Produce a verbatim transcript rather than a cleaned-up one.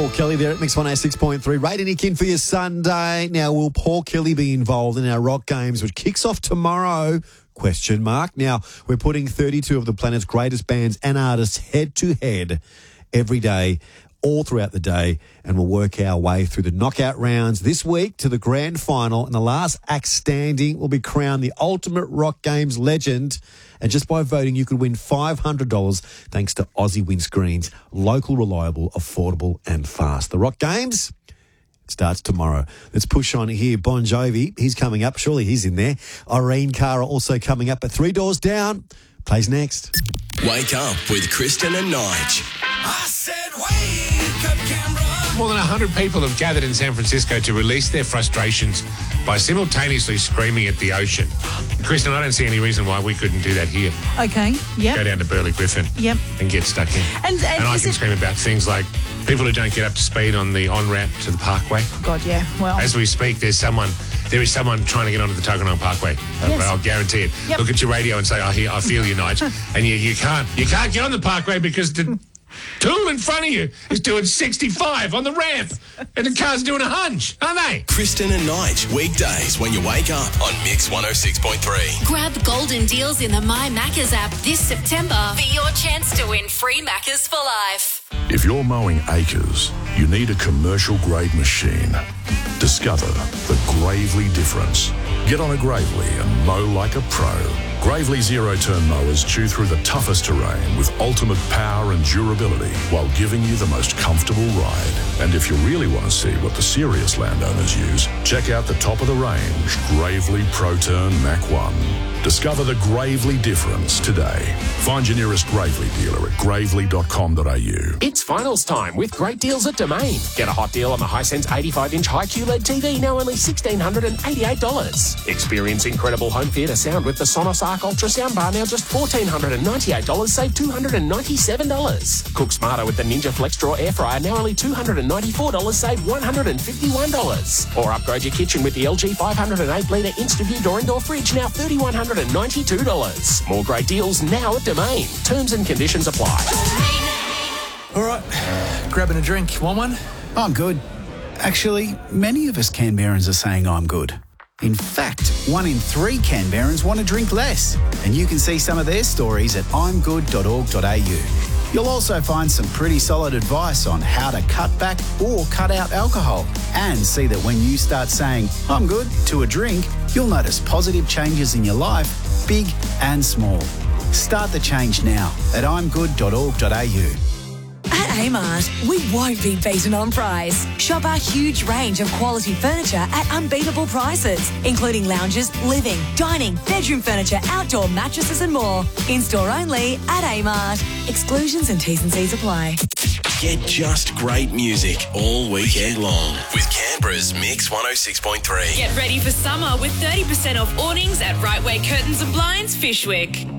Paul Kelly there at Mix one oh six point three. Ray and Nick in for your Sunday. Now, will Paul Kelly be involved in our Rock Games, which kicks off tomorrow? Question mark. Now, we're putting thirty-two of the planet's greatest bands and artists head-to-head every day, all throughout the day, and we'll work our way through the knockout rounds this week to the grand final, and the last act standing will be crowned the ultimate Rock Games legend. And just by voting, you could win five hundred dollars thanks to Aussie Windscreens. Local, reliable, affordable and fast. The Rock Games starts tomorrow. Let's push on here. Bon Jovi, he's coming up. Surely he's in there. Irene Cara also coming up, but Three Doors Down plays next. Wake up with Kristen and Nige. I said wake up, Canberra. More than one hundred people have gathered in San Francisco to release their frustrations by simultaneously screaming at the ocean. Kristen, I don't see any reason why we couldn't do that here. Okay, yep. Go down to Burley Griffin Yep. and get stuck in. And, and, and I is can it... scream about things like people who don't get up to speed on the on-ramp to the parkway. God, yeah, well... As we speak, there's someone... There is someone trying to get onto the Tuggeranong Parkway. Yes. I'll guarantee it. Yep. Look at your radio and say, I hear, I feel you, Nige. And you, you can't you can't get on the parkway because the tool in front of you is doing sixty-five on the ramp and the car's doing a hunch, aren't they? Kristen and Nige, weekdays when you wake up on Mix one oh six point three. Grab golden deals in the My Maccas app this September for your chance to win free Maccas for life. If you're mowing acres, you need a commercial-grade machine. Discover the Gravely difference. Get on a Gravely and mow like a pro. Gravely zero-turn mowers chew through the toughest terrain with ultimate power and durability while giving you the most comfortable ride. And if you really want to see what the serious landowners use, check out the top of the range Gravely ProTurn Mach one. Discover the Gravely difference today. Find your nearest Gravely dealer at gravely dot com dot a u. It's finals time with great deals at Domain. Get a hot deal on the Hisense eighty-five inch high Q L E D T V, now only one thousand six hundred eighty-eight dollars. Experience incredible home theatre sound with the Sonos Arc Ultra soundbar, now just one thousand four hundred ninety-eight dollars, save two hundred ninety-seven dollars. Cook smarter with the Ninja FlexDraw Air Fryer, now only two hundred ninety-four dollars, save one hundred fifty-one dollars. Or upgrade your kitchen with the L G five oh eight litre InstaView door and door fridge, now three thousand one hundred ninety-two dollars. More great deals now at Domain. Terms and conditions apply. All right, grabbing a drink. Want one? I'm good. Actually, many of us Canberrans are saying I'm good. In fact, one in three Canberrans want to drink less. And you can see some of their stories at i'm good dot org dot a u. You'll also find some pretty solid advice on how to cut back or cut out alcohol, and see that when you start saying, I'm good, to a drink, you'll notice positive changes in your life, big and small. Start the change now at i'm good dot org dot a u. At Amart, we won't be beaten on price. Shop our huge range of quality furniture at unbeatable prices, including lounges, living, dining, bedroom furniture, outdoor mattresses and more. In-store only at Amart. Exclusions and T's and C's apply. Get just great music all weekend long with Canberra's Mix one oh six point three. Get ready for summer with thirty percent off awnings at Right Way Curtains and Blinds, Fishwick.